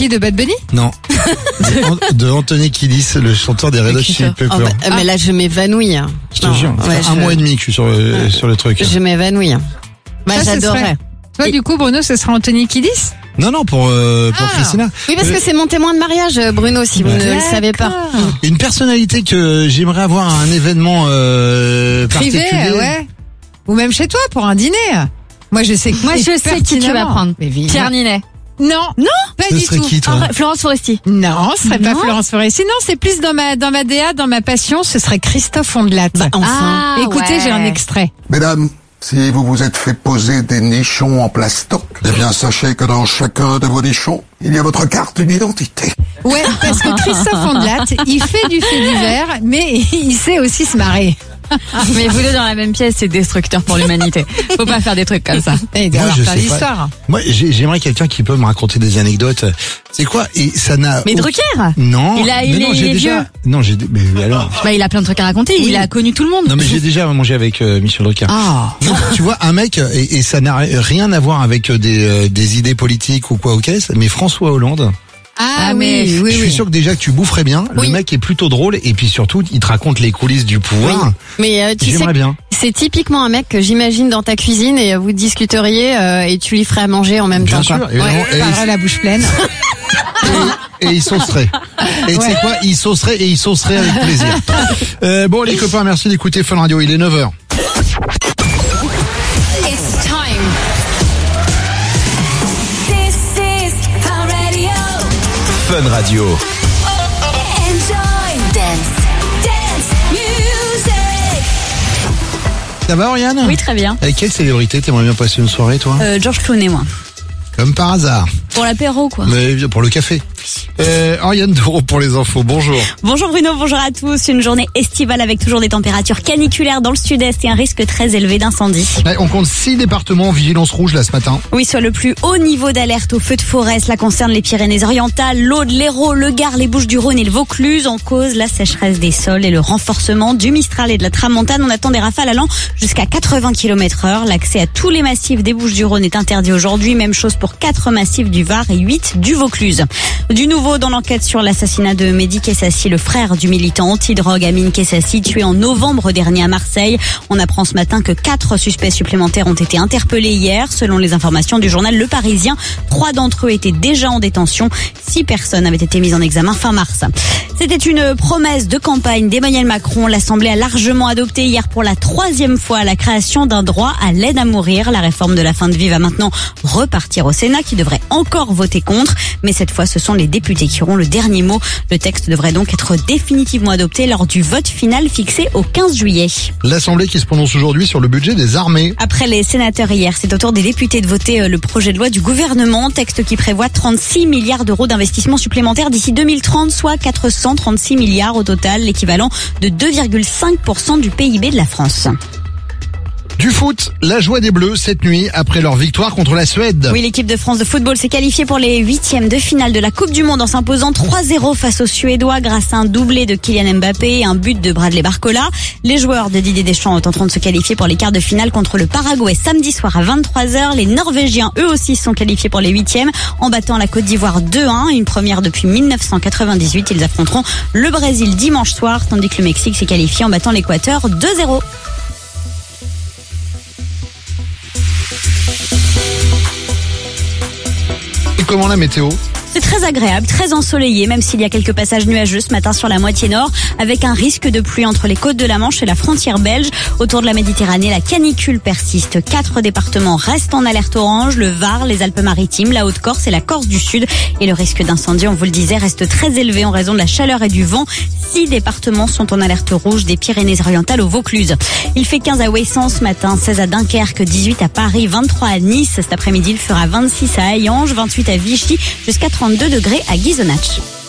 qui, de Bad Bunny? Non. De Anthony Kiedis, le chanteur des Red Hot Chili Peppers. Mais là, je m'évanouis. Je te jure, ça fait un mois et demi que je suis sur le truc. Je m'évanouis. Bah, Ça, j'adorerais. Toi, du coup, Bruno, ce sera Anthony Kiedis? Non, pour Christina. Oui, parce que c'est mon témoin de mariage, Bruno, si vous ne le savez pas. Une personnalité que j'aimerais avoir à un événement Privé, particulier. ouais. Ou même chez toi, pour un dîner. Moi, je sais qui tu vas prendre. Pierre Ninet. Non, pas Ce du serait tout. qui, toi? Florence Foresti. Non, ce serait pas Non. Florence Foresti. Non, c'est plus dans ma DA, dans ma passion, ce serait Christophe Ondelat. Enfin. Écoutez, j'ai un extrait. Mesdames, si vous vous êtes fait poser des nichons en plastoc, eh bien sachez que dans chacun de vos nichons, il y a votre carte d'identité. Ouais, parce que Christophe Ondelat, il fait du fait divers, mais il sait aussi se marrer. Mais vous deux dans la même pièce, c'est destructeur pour l'humanité. Faut pas faire des trucs comme ça. Et il doit Moi, avoir je plein sais pas. d'histoires. Moi, j'aimerais quelqu'un qui peut me raconter des anecdotes. C'est quoi? Et ça n'a. Mais Drucker. Non. Il est vieux. Non, mais alors. Bah, il a plein de trucs à raconter. Oui. Il a connu tout le monde. Non, mais j'ai déjà mangé avec Michel Drucker. Ah. Non, tu vois, un mec, et ça n'a rien à voir avec des idées politiques ou quoi, ok, mais François Hollande. Ah mais oui, Je oui, suis oui. sûr que déjà que tu boufferais bien. Oui. Le mec est plutôt drôle et puis surtout, il te raconte les coulisses du pouvoir. Oui. Mais tu sais, J'aimerais bien. c'est typiquement un mec que j'imagine dans ta cuisine et vous discuteriez et tu lui ferais à manger en même Bien temps. sûr, Quoi. évidemment. Il parlerait la bouche pleine. Et il saucerait. Et tu sais quoi, il saucerait avec plaisir. Bon les copains, merci d'écouter Fun Radio, il est 9h. It's time. This is Fun Radio. Fun Radio. Enjoy. Dance music. Ça va Oriane? Oui, très bien. Avec quelle célébrité t'aimerais bien passer une soirée toi? George Clooney, moi. Comme par hasard. Pour l'apéro, quoi. Mais pour le café. Oriane Doro pour les infos, bonjour. Bonjour Bruno, bonjour à tous. Une journée estivale avec toujours des températures caniculaires dans le sud-est et un risque très élevé d'incendie. Ouais, on compte 6 départements en vigilance rouge là ce matin. Oui, soit le plus haut niveau d'alerte au feu de forêt. Cela concerne les Pyrénées-Orientales, l'Aude, l'Hérault, le Gard, les Bouches-du-Rhône et le Vaucluse. En cause, la sécheresse des sols et le renforcement du Mistral et de la Tramontane. On attend des rafales allant jusqu'à 80 km/h. L'accès à tous les massifs des Bouches-du-Rhône est interdit aujourd'hui. Même chose pour 4 massifs du Var et 8 du Vaucluse. Du nouveau dans l'enquête sur l'assassinat de Mehdi Kessassi, le frère du militant anti-drogue Amin Kessassi, tué en novembre dernier à Marseille. On apprend ce matin que 4 suspects supplémentaires ont été interpellés hier. Selon les informations du journal Le Parisien, 3 d'entre eux étaient déjà en détention. 6 personnes avaient été mises en examen fin mars. C'était une promesse de campagne d'Emmanuel Macron. L'Assemblée a largement adopté hier pour la 3e fois la création d'un droit à l'aide à mourir. La réforme de la fin de vie va maintenant repartir au Sénat qui devrait encore voter contre. Mais cette fois, ce sont les députés qui auront le dernier mot. Le texte devrait donc être définitivement adopté lors du vote final fixé au 15 juillet. L'Assemblée qui se prononce aujourd'hui sur le budget des armées. Après les sénateurs hier, c'est au tour des députés de voter le projet de loi du gouvernement, texte qui prévoit 36 milliards d'euros d'investissements supplémentaires d'ici 2030, soit 436 milliards au total, l'équivalent de 2,5% du PIB de la France. Du foot, la joie des Bleus cette nuit après leur victoire contre la Suède. Oui, l'équipe de France de football s'est qualifiée pour les 8e de finale de la Coupe du Monde en s'imposant 3-0 face aux Suédois grâce à un doublé de Kylian Mbappé et un but de Bradley Barcola. Les joueurs de Didier Deschamps tenteront de se qualifier pour les quarts de finale contre le Paraguay samedi soir à 23h. Les Norvégiens, eux aussi, sont qualifiés pour les 8e en battant la Côte d'Ivoire 2-1, une première depuis 1998. Ils affronteront le Brésil dimanche soir, tandis que le Mexique s'est qualifié en battant l'Équateur 2-0. Et comment la météo? C'est très agréable, très ensoleillé, même s'il y a quelques passages nuageux ce matin sur la moitié nord, avec un risque de pluie entre les côtes de la Manche et la frontière belge. Autour de la Méditerranée, la canicule persiste. 4 départements restent en alerte orange, le Var, les Alpes-Maritimes, la Haute-Corse et la Corse du Sud. Et le risque d'incendie, on vous le disait, reste très élevé en raison de la chaleur et du vent. 6 départements sont en alerte rouge, des Pyrénées-Orientales au Vaucluse. Il fait 15 à Ouessant ce matin, 16 à Dunkerque, 18 à Paris, 23 à Nice. Cet après-midi, il fera 26 à Hayange, 28 à Vichy, jusqu'à 32 degrés à Ghisonaccia.